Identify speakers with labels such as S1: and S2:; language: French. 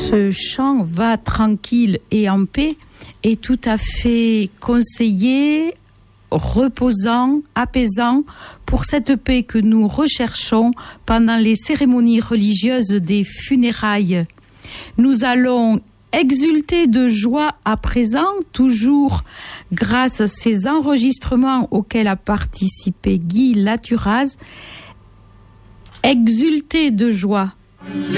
S1: Ce chant va tranquille et en paix est tout à fait conseillé, reposant, apaisant pour cette paix que nous recherchons pendant les cérémonies religieuses des funérailles. Nous allons exulter de joie à présent, toujours grâce à ces enregistrements auxquels a participé Guy Laturaz. Exulter de joie.